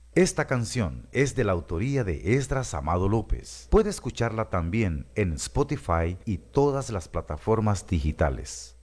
Esta canción es de la autoría de Esdras Amado López. Puede escucharla también en Spotify y todas las plataformas digitales.